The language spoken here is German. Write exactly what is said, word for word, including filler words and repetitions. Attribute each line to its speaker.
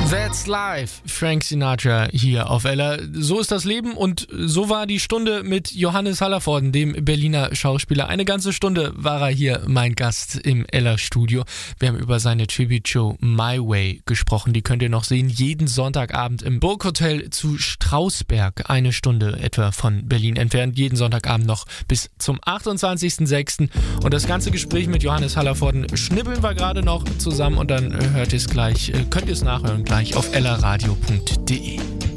Speaker 1: That's Life, Frank Sinatra hier auf Ella. So ist das Leben und so war die Stunde mit Johannes Hallervorden, dem Berliner Schauspieler. Eine ganze Stunde war er hier mein Gast im Ella-Studio. Wir haben über seine Tribute-Show My Way gesprochen. Die könnt ihr noch sehen, jeden Sonntagabend im Burghotel zu Strausberg. Eine Stunde etwa von Berlin entfernt. Jeden Sonntagabend noch bis zum achtundzwanzigsten sechsten Und das ganze Gespräch mit Johannes Hallervorden schnibbeln wir gerade noch zusammen und dann hört ihr es gleich, könnt ihr es nachhören gleich auf ellaradio punkt de.